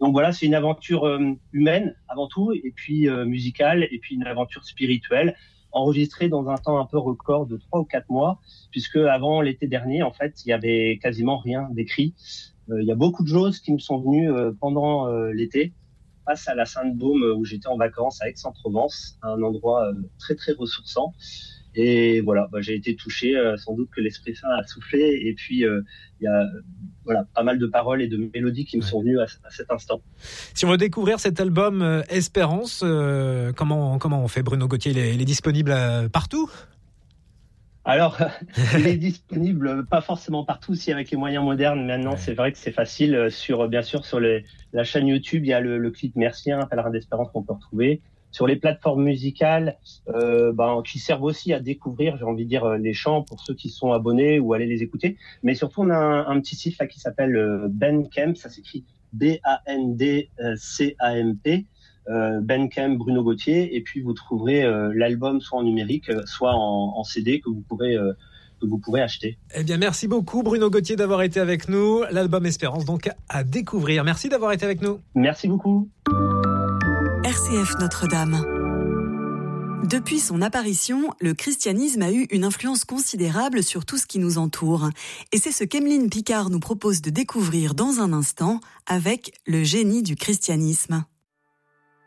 Donc voilà, c'est une aventure humaine avant tout, et puis musicale, et puis une aventure spirituelle, enregistrée dans un temps un peu record de 3 ou 4 mois, puisque avant l'été dernier, en fait, il y avait quasiment rien d'écrit. Il y a beaucoup de choses qui me sont venues pendant l'été, face à la Sainte-Baume où j'étais en vacances à Aix-en-Provence, un endroit très très ressourçant. Et voilà, j'ai été touché, sans doute que l'Esprit Saint a soufflé. Et puis, il y a voilà, pas mal de paroles et de mélodies qui me sont venues à cet instant. Si on veut découvrir cet album Espérance, comment on fait, Bruno Gauthier? Il est disponible partout? Alors, il est disponible pas forcément partout, si avec les moyens modernes. Maintenant, c'est vrai que c'est facile. Bien sûr, sur la chaîne YouTube, il y a le clip Merci, un pèlerin d'espérance qu'on peut retrouver. Sur les plateformes musicales, qui servent aussi à découvrir, j'ai envie de dire, les chants pour ceux qui sont abonnés ou aller les écouter. Mais surtout, on a un petit site là qui s'appelle Bandcamp, ça s'écrit Bandcamp. Bandcamp Bruno Gauthier, et puis vous trouverez l'album soit en numérique, soit en CD que vous pourrez acheter. Eh bien, merci beaucoup Bruno Gauthier d'avoir été avec nous. L'album Espérance donc à découvrir. Merci d'avoir été avec nous. Merci beaucoup. RCF Notre-Dame. Depuis son apparition, le christianisme a eu une influence considérable sur tout ce qui nous entoure. Et c'est ce qu'Emeline Picard nous propose de découvrir dans un instant avec le génie du christianisme.